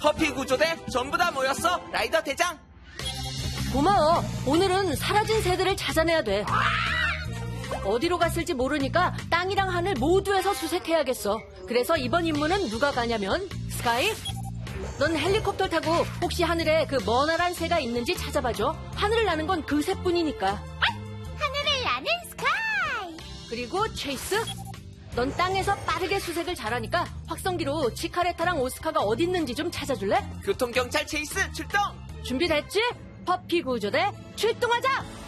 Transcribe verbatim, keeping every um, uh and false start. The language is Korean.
퍼피 구조대 전부 다 모였어, 라이더 대장. 고마워. 오늘은 사라진 새들을 찾아내야 돼. 어디로 갔을지 모르니까 땅이랑 하늘 모두에서 수색해야겠어. 그래서 이번 임무는 누가 가냐면 스카이, 넌 헬리콥터 타고 혹시 하늘에 그 머나란 새가 있는지 찾아봐줘. 하늘을 나는 건 그 새뿐이니까. 하늘을 나는 스카이. 그리고 체이스, 넌 땅에서 빠르게 수색을 잘하니까 확성기로 치카레타랑 오스카가 어디 있는지 좀 찾아줄래? 교통경찰 체이스 출동. 준비됐지? 퍼피 구조대 출동하자!